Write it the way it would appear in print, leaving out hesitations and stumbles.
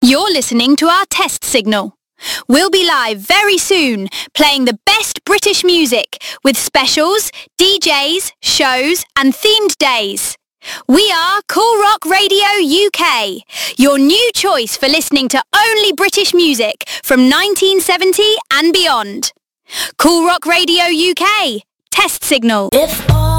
You're listening to our test signal. We'll be live very soon, playing the best British music with specials, DJs, shows and themed days. We are Cool Rock Radio UK, your new choice for listening to only British music from 1970 and beyond. Cool Rock Radio UK, test signal. If all